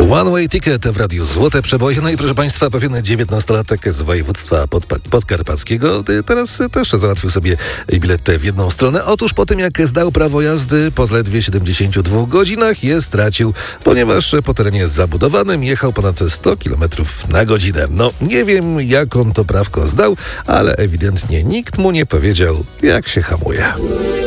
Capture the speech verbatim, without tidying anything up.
One Way Ticket w Radiu Złote Przeboje. No i proszę Państwa, pewien dziewiętnastolatek z województwa podpa- podkarpackiego teraz też załatwił sobie bilet w jedną stronę. Otóż po tym, jak zdał prawo jazdy, po zaledwie siedemdziesięciu dwóch godzinach je stracił, ponieważ po terenie zabudowanym jechał ponad sto kilometrów na godzinę. No, nie wiem, jak on to prawko zdał, ale ewidentnie nikt mu nie powiedział, jak się hamuje.